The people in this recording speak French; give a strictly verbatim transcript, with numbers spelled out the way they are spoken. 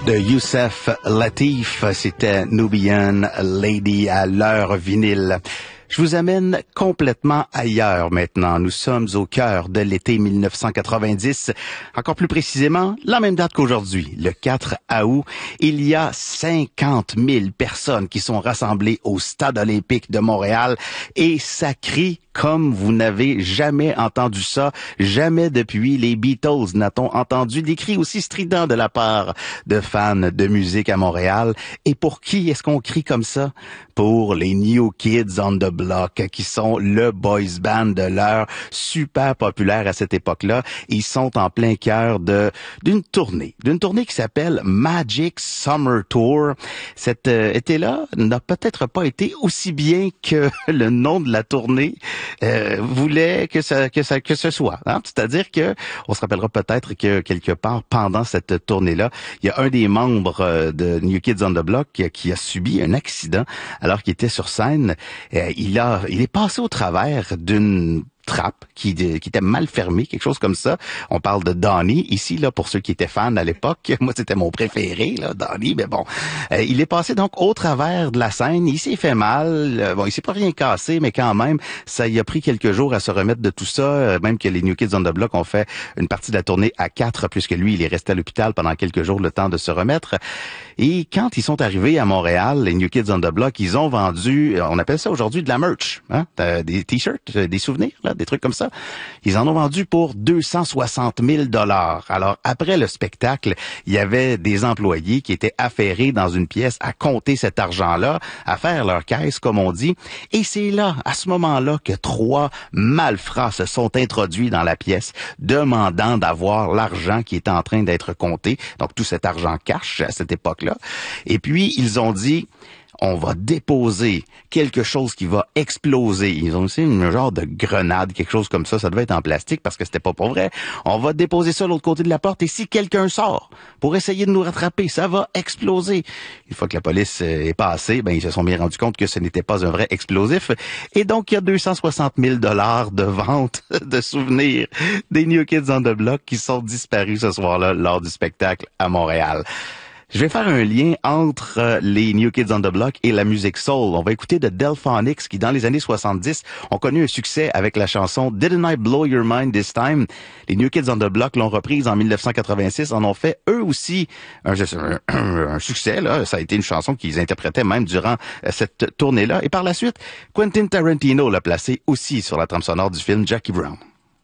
De Youssef Latif, c'était Nubian Lady à l'heure vinyle. Je vous amène complètement ailleurs maintenant. Nous sommes au cœur de l'été mille neuf cent quatre-vingt-dix. Encore plus précisément, la même date qu'aujourd'hui, le quatre août. Il y a cinquante mille personnes qui sont rassemblées au Stade olympique de Montréal et ça crie comme vous n'avez jamais entendu ça, jamais depuis les Beatles n'a-t-on entendu des cris aussi stridents de la part de fans de musique à Montréal. Et pour qui est-ce qu'on crie comme ça? Pour les New Kids on the Block, qui sont le boys band de l'heure, super populaire à cette époque-là. Ils sont en plein cœur de d'une tournée, d'une tournée qui s'appelle Magic Summer Tour. Cet euh, été-là n'a peut-être pas été aussi bien que le nom de la tournée Euh, voulait que ça que ça que ce soit, hein? C'est-à-dire que on se rappellera peut-être que quelque part pendant cette tournée-là, il y a un des membres euh, de New Kids on the Block qui, qui a subi un accident alors qu'il était sur scène. Euh, il a il est passé au travers d'une trappe qui, qui était mal fermée, quelque chose comme ça. On parle de Donnie ici, là, pour ceux qui étaient fans à l'époque. Moi, c'était mon préféré, là, Donnie, mais bon. Euh, il est passé donc au travers de la scène. Il s'est fait mal. Euh, bon, il s'est pas rien cassé, mais quand même, ça y a pris quelques jours à se remettre de tout ça. Euh, même que les New Kids on the Block ont fait une partie de la tournée à quatre, puisque lui, il est resté à l'hôpital pendant quelques jours, le temps de se remettre. Et quand ils sont arrivés à Montréal, les New Kids on the Block, ils ont vendu, on appelle ça aujourd'hui de la merch, hein, des t-shirts, des souvenirs, là, des trucs comme ça. Ils en ont vendu pour deux cent soixante mille dollars. Alors, après le spectacle, il y avait des employés qui étaient affairés dans une pièce à compter cet argent-là, à faire leur caisse, comme on dit. Et c'est là, à ce moment-là, que trois malfrats se sont introduits dans la pièce, demandant d'avoir l'argent qui était en train d'être compté. Donc, tout cet argent cash à cette époque-là. Et puis, ils ont dit, on va déposer quelque chose qui va exploser. Ils ont aussi une genre de grenade, quelque chose comme ça. Ça devait être en plastique parce que c'était pas pour vrai. On va déposer ça de l'autre côté de la porte et si quelqu'un sort pour essayer de nous rattraper, ça va exploser. Une fois que la police est passée, ben ils se sont bien rendus compte que ce n'était pas un vrai explosif. Et donc, il y a deux cent soixante mille dollars de vente de souvenirs des New Kids on the Block qui sont disparus ce soir-là lors du spectacle à Montréal. Je vais faire un lien entre euh, les New Kids on the Block et la musique soul. On va écouter de Delphonics qui, dans les années soixante-dix, ont connu un succès avec la chanson Didn't I Blow Your Mind This Time? Les New Kids on the Block l'ont reprise en mille neuf cent quatre-vingt-six, en ont fait eux aussi un, un, un, un succès. Là, ça a été une chanson qu'ils interprétaient même durant euh, cette tournée-là. Et par la suite, Quentin Tarantino l'a placé aussi sur la trame sonore du film Jackie Brown.